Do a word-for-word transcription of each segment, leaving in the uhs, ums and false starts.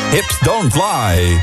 Hips Don't Lie.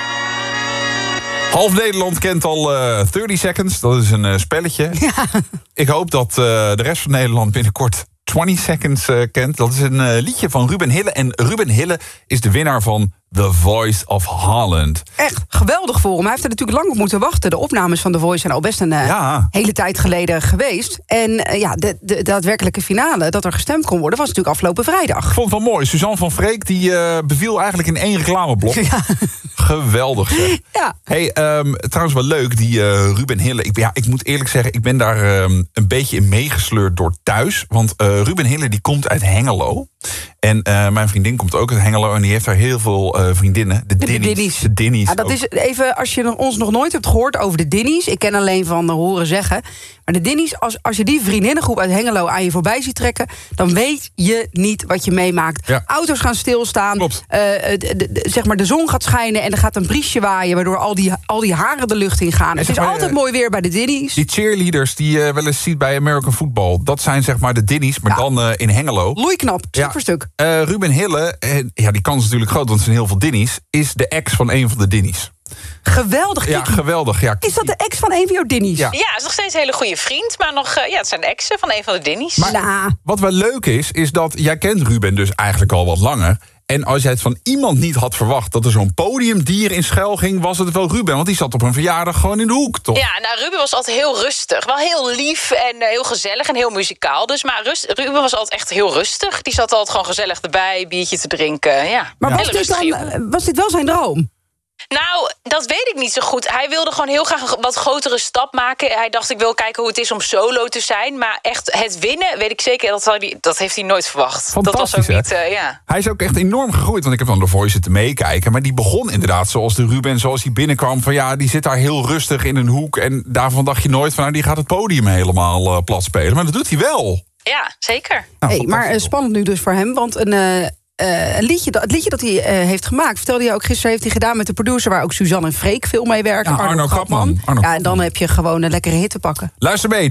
Half Nederland kent al uh, dertig seconds. Dat is een uh, spelletje. Ja. Ik hoop dat uh, de rest van Nederland binnenkort twintig seconds uh, kent. Dat is een uh, liedje van Ruben Hille. En Ruben Hille is de winnaar van The Voice of Holland. Echt geweldig voor hem. Hij heeft er natuurlijk lang op moeten wachten. De opnames van The Voice zijn al best een uh, Ja. hele tijd geleden geweest. En uh, ja, de, de daadwerkelijke finale, dat er gestemd kon worden, was natuurlijk afgelopen vrijdag. Ik vond het wel mooi. Suzanne van Freek die uh, beviel eigenlijk in één reclameblok. Ja. Geweldig zeg. Ja. Hey, um, trouwens wel leuk, die uh, Ruben Hille. Ik, ja, ik moet eerlijk zeggen, ik ben daar um, een beetje in meegesleurd door thuis. Want uh, Ruben Hille die komt uit Hengelo. En uh, mijn vriendin komt ook uit Hengelo. En die heeft daar heel veel uh, vriendinnen. De, De Dinnies. Dinnies. De Dinnies. Ja, dat ook. is even, als je ons nog nooit hebt gehoord over de Dinnies. Ik ken alleen van horen zeggen. Maar de Dinnies, als, als je die vriendinnengroep uit Hengelo aan je voorbij ziet trekken, dan weet je niet wat je meemaakt. Ja. Auto's gaan stilstaan. Klopt. Uh, de, de, de, zeg maar de zon gaat schijnen en er gaat een briesje waaien, waardoor al die, al die haren de lucht in gaan. En Het zeg is maar, altijd uh, mooi weer bij de Dinnies. Die cheerleaders die je uh, wel eens ziet bij American Football. Dat zijn zeg maar de Dinnies, maar Ja. dan uh, in Hengelo. Loeiknap, stuk Ja. voor stuk. Uh, Ruben Hille, uh, ja, die kans is natuurlijk groot, want er zijn heel veel Dinnies. Is de ex van een van de Dinnies. Geweldig. Ja, Kiki. geweldig. Ja, Is dat de ex van een van jouw Dinnies? Ja. Ja, het is nog steeds een hele goede vriend. Maar nog, uh, ja, het zijn de exen van een van de Dinnies. Maar- Nou, Wat wel leuk is, is dat jij kent Ruben dus eigenlijk al wat langer. En als jij het van iemand niet had verwacht dat er zo'n podiumdier in schuil ging, was het wel Ruben. Want die zat op een verjaardag gewoon in de hoek, toch? Ja, nou, Ruben was altijd heel rustig. Wel heel lief en uh, heel gezellig en heel muzikaal. Dus, maar rust, Ruben was altijd echt heel rustig. Die zat altijd gewoon gezellig erbij, biertje te drinken. Ja, maar was hele dit, rustige dan, jongen. uh, was dit wel zijn droom? Nou, dat weet ik niet zo goed. Hij wilde gewoon heel graag een wat grotere stap maken. Hij dacht, ik wil kijken hoe het is om solo te zijn. Maar echt het winnen, weet ik zeker, dat, zou die, dat heeft hij nooit verwacht. Dat was Fantastisch, ook hè? niet, uh, ja. Hij is ook echt enorm gegroeid, want ik heb dan de Voice zitten meekijken. Maar die begon inderdaad zoals de Ruben, zoals hij binnenkwam. Van ja, die zit daar heel rustig in een hoek. En daarvan dacht je nooit van, nou, die gaat het podium helemaal uh, plat spelen. Maar dat doet hij wel. Ja, zeker. Nou, Hey, maar uh, fantastisch. spannend nu dus voor hem, want een, uh, uh, een liedje, dat- het liedje dat hij uh, heeft gemaakt, vertelde hij ook gisteren, heeft hij gedaan met de producer waar ook Suzanne en Freek veel mee werken. Ja, Arno Kapman. Arno Ja, en dan heb je gewoon een lekkere hit te pakken. Luister mee.